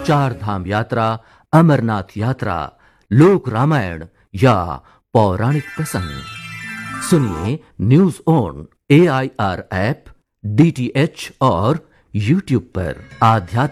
चार धाम यात्रा, अमरनाथ यात्रा, लोक रामायण या पौराणिक प्रसंग सुनिए news on AIR app, DTH और YouTube पर। आध्यात्मिक